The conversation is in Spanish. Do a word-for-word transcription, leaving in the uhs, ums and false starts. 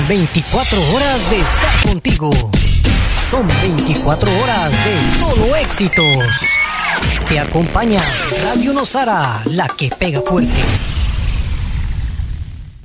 veinticuatro horas de estar contigo. Son veinticuatro horas de solo éxitos. Te acompaña Radio Nosara, la que pega fuerte.